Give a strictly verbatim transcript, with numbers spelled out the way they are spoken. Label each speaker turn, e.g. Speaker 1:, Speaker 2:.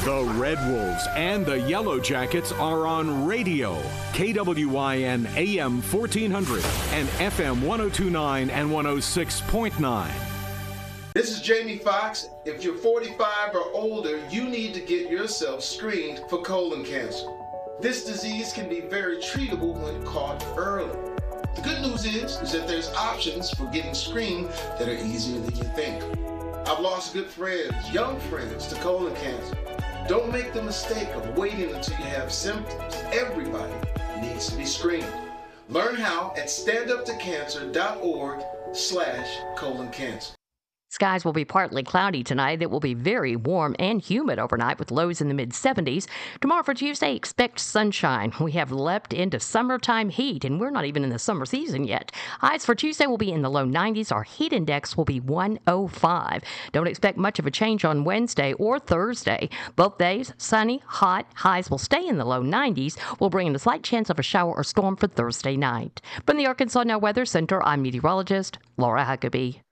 Speaker 1: The Red Wolves and the Yellow Jackets are on radio. K W I N A M fourteen hundred and F M one oh two point nine and one oh six point nine.
Speaker 2: This is Jamie Foxx. If you're forty-five or older, you need to get yourself screened for colon cancer. This disease can be very treatable when caught early. The good news is, is that there's options for getting screened that are easier than you think. I've lost good friends, young friends, to colon cancer. Don't make the mistake of waiting until you have symptoms. Everybody needs to be screened. Learn how at standuptocancer.org slash colon cancer.
Speaker 3: Skies will be partly cloudy tonight. It will be very warm and humid overnight with lows in the mid seventies. Tomorrow for Tuesday, expect sunshine. We have leapt into summertime heat, and we're not even in the summer season yet. Highs for Tuesday will be in the low nineties. Our heat index will be one oh five. Don't expect much of a change on Wednesday or Thursday. Both days, sunny, hot. Highs will stay in the low nineties. We'll bring in a slight chance of a shower or storm for Thursday night. From the Arkansas Now Weather Center, I'm meteorologist Laura Huckabee.